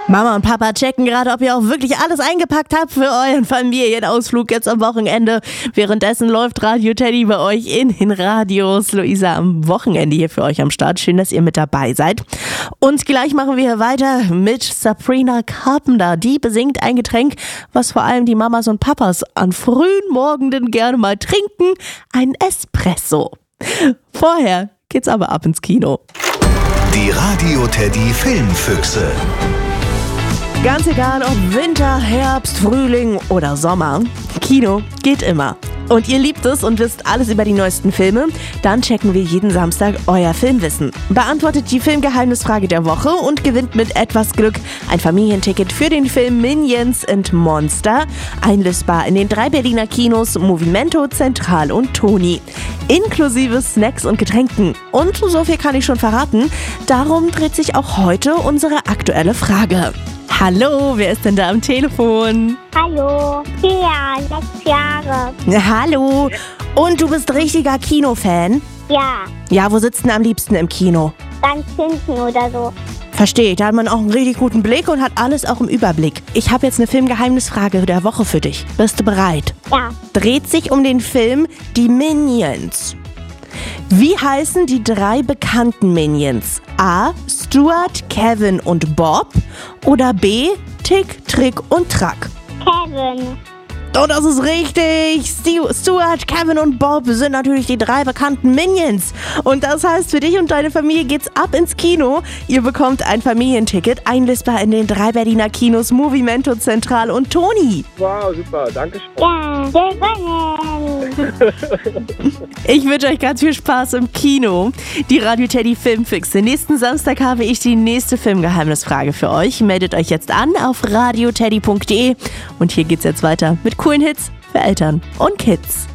Mama und Papa checken gerade, ob ihr auch wirklich alles eingepackt habt für euren Familienausflug jetzt am Wochenende. Währenddessen läuft Radio Teddy bei euch in den Radios. Luisa am Wochenende hier für euch am Start. Schön, dass ihr mit dabei seid. Und gleich machen wir hier weiter mit Sabrina Carpenter. Die besingt ein Getränk, was vor allem die Mamas und Papas an frühen Morgenden gerne mal trinken. Ein Espresso. Vorher geht's aber ab ins Kino. Die Radio Teddy Filmfüchse. Ganz egal, ob Winter, Herbst, Frühling oder Sommer, Kino geht immer. Und ihr liebt es und wisst alles über die neuesten Filme? Dann checken wir jeden Samstag euer Filmwissen. Beantwortet die Filmgeheimnisfrage der Woche und gewinnt mit etwas Glück ein Familienticket für den Film Minions & Monster, einlösbar in den 3 Berliner Kinos Movimento, Zentral und Toni. Inklusive Snacks und Getränken. Und so viel kann ich schon verraten, darum dreht sich auch heute unsere aktuelle Frage. Hallo, wer ist denn da am Telefon? Hallo, Pia, 6 Jahre. Hallo, und du bist richtiger Kinofan? Ja, Ja, wo sitzt denn am liebsten im Kino? ganz hinten oder so. Verstehe, da hat man auch einen richtig guten Blick und hat alles auch im Überblick. Ich habe jetzt eine Filmgeheimnisfrage der Woche für dich. Bist du bereit? Ja, Dreht sich um den Film Die Minions. Wie heißen die 3 bekannten Minions? A. Stuart, Kevin und Bob oder B. Tick, Trick und Track? Kevin. Oh, das ist richtig! Stuart, Kevin und Bob sind natürlich die 3 bekannten Minions. Und das heißt, für dich und deine Familie geht's ab ins Kino. Ihr bekommt ein Familienticket, einlösbar in den 3 Berliner Kinos Movimento, Zentral und Toni. Wow, super, danke schön. Ja, gewonnen. Ich wünsche euch ganz viel Spaß im Kino. Die Radio Teddy Filmfüchse. Nächsten Samstag habe ich die nächste Filmgeheimnisfrage für euch. Meldet euch jetzt an auf radioteddy.de. Und hier geht's jetzt weiter mit coolen Hits für Eltern und Kids.